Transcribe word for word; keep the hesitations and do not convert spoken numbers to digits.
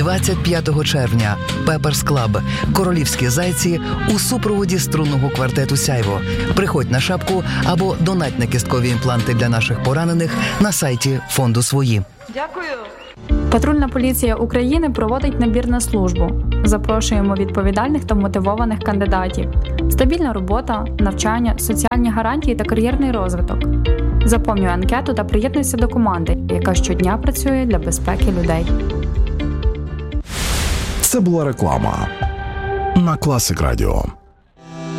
двадцять п'ятого червня. Пеперс Клаб. Королівські зайці у супроводі струнного квартету «Сяйво». Приходь на шапку або донать на кісткові імпланти для наших поранених на сайті фонду «Свої». Дякую. Патрульна поліція України проводить набір на службу. Запрошуємо відповідальних та мотивованих кандидатів. Стабільна робота, навчання, соціальні гарантії та кар'єрний розвиток. Заповнюй анкету та приєднуйся до команди, яка щодня працює для безпеки людей. Це була реклама на Класик Радіо.